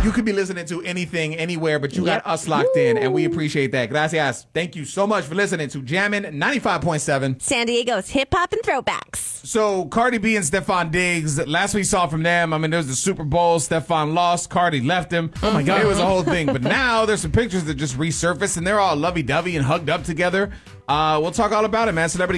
You could be listening to anything, anywhere, but you got us locked in, and we appreciate that. Gracias. Thank you so much for listening to Jammin' 95.7. San Diego's hip-hop and throwbacks. So, Cardi B and Stephon Diggs, last we saw from them, I mean, there was the Super Bowl. Stephon lost. Cardi left him. Oh, my God. It was a whole thing. But now there's some pictures that just resurfaced, and they're all lovey-dovey and hugged up together. We'll talk all about it, man. Celebrity